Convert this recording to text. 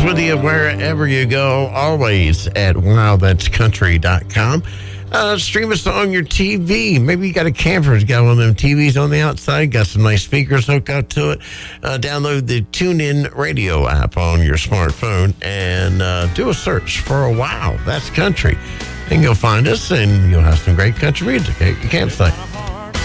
with you wherever you go, always at wowthat'scountry.com. Stream us on your TV. Maybe you got a camper, it's got one of them TVs on the outside, got some nice speakers hooked up to it. Download the TuneIn Radio app on your smartphone and do a search for a Wow That's Country. And you'll find us, and you'll have some great country music at your campsite.